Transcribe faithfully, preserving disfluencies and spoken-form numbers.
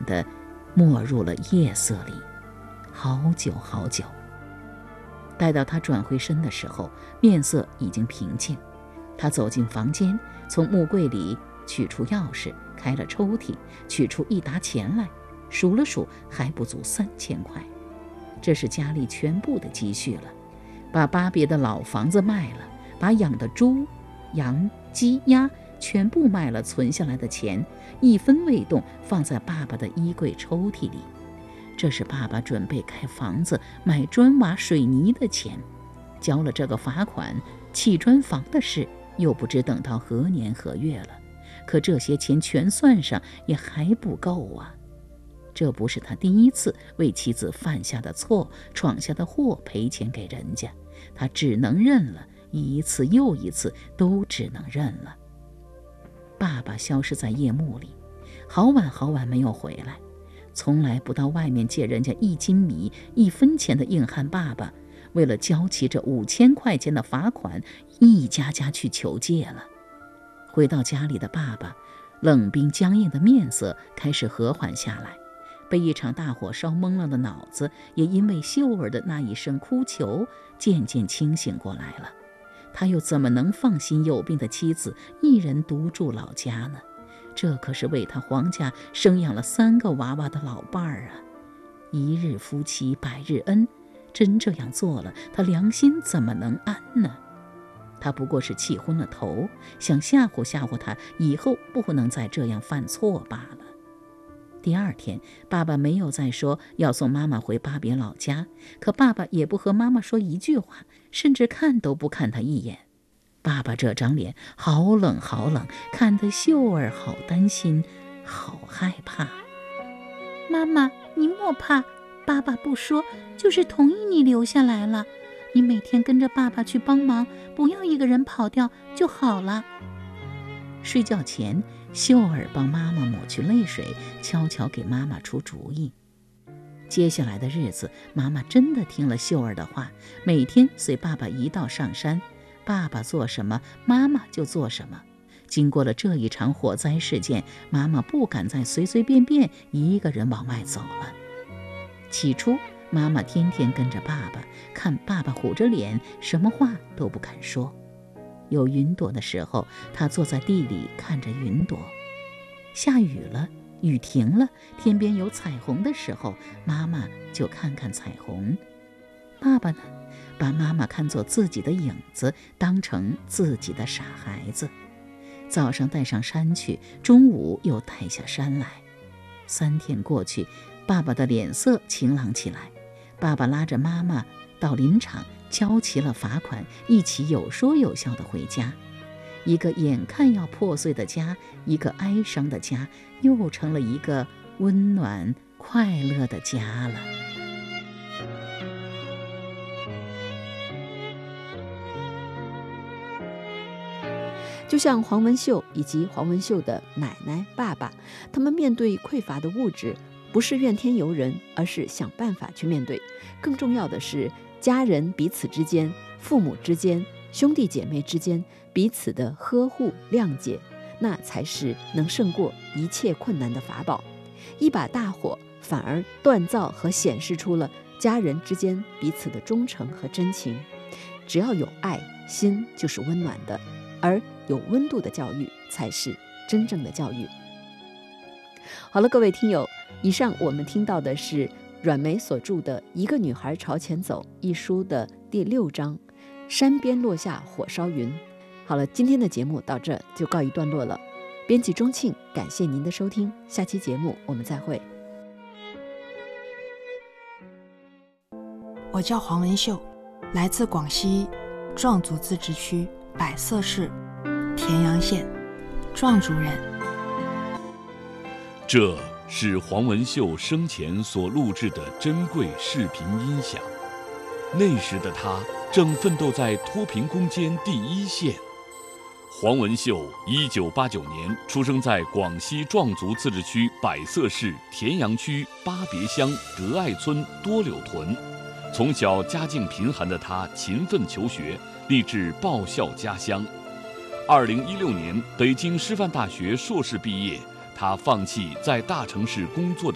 地没入了夜色里，好久好久。待到他转回身的时候，面色已经平静。他走进房间，从木柜里取出钥匙，开了抽屉，取出一沓钱来，数了数，还不足三千块。这是家里全部的积蓄了，把巴别的老房子卖了，把养的猪、羊、鸡、鸭全部卖了，存下来的钱一分未动，放在爸爸的衣柜抽屉里。这是爸爸准备盖房子、买砖瓦水泥的钱。交了这个罚款，砌砖房的事又不知等到何年何月了。可这些钱全算上也还不够啊。这不是他第一次为妻子犯下的错、闯下的祸赔钱给人家，他只能认了，一次又一次都只能认了。爸爸消失在夜幕里，好晚好晚没有回来。从来不到外面借人家一斤米一分钱的硬汉爸爸，为了交齐这五千块钱的罚款，一家家去求借了。回到家里的爸爸，冷冰僵硬的面色开始和缓下来，被一场大火烧懵了的脑子，也因为秀儿的那一声哭求，渐渐清醒过来了。他又怎么能放心有病的妻子一人独住老家呢？这可是为他黄家生养了三个娃娃的老伴儿啊！一日夫妻百日恩，真这样做了，他良心怎么能安呢？他不过是气昏了头，想吓唬吓唬他，以后不能再这样犯错罢了。第二天，爸爸没有再说要送妈妈回巴别老家，可爸爸也不和妈妈说一句话，甚至看都不看他一眼。爸爸这张脸好冷好冷，看得秀儿好担心，好害怕。 妈妈，你莫怕，爸爸不说，就是同意你留下来了。你每天跟着爸爸去帮忙，不要一个人跑掉就好了。 睡觉前，秀儿帮妈妈抹去泪水，悄悄给妈妈出主意。接下来的日子，妈妈真的听了秀儿的话，每天随爸爸一道上山，爸爸做什么，妈妈就做什么。经过了这一场火灾事件，妈妈不敢再随随便便一个人往外走了。起初，妈妈天天跟着爸爸，看爸爸虎着脸，什么话都不敢说。有云朵的时候，她坐在地里看着云朵；下雨了，雨停了，天边有彩虹的时候，妈妈就看看彩虹。爸爸呢，把妈妈看作自己的影子，当成自己的傻孩子。早上带上山去，中午又带下山来。三天过去，爸爸的脸色晴朗起来。爸爸拉着妈妈到林场交齐了罚款，一起有说有笑地回家。一个眼看要破碎的家，一个哀伤的家，又成了一个温暖快乐的家了。 就像黄文秀以及黄文秀的奶奶、爸爸，他们面对匮乏的物质，不是怨天尤人，而是想办法去面对。更重要的是，家人彼此之间、父母之间、兄弟姐妹之间彼此的呵护、谅解，那才是能胜过一切困难的法宝。一把大火反而锻造和显示出了家人之间彼此的忠诚和真情。只要有爱，心就是温暖的，而有温度的教育才是真正的教育。好了，各位听友，以上我们听到的是阮梅所著的《一个女孩朝前走》一书的第六章，山边落下火烧云。好了，今天的节目到这就告一段落了。编辑钟庆，感谢您的收听，下期节目我们再会。 我叫黄文秀，来自广西壮族自治区百色市田阳县，壮族人。 这是黄文秀生前所录制的珍贵视频音响。那时的他正奋斗在脱贫攻坚第一线。黄文秀一九八九年出生在广西壮族自治区百色市田阳区巴别乡德爱村多柳屯。从小家境贫寒的他勤奋求学，立志报效家乡。二零一六年，北京师范大学硕士毕业，他放弃在大城市工作的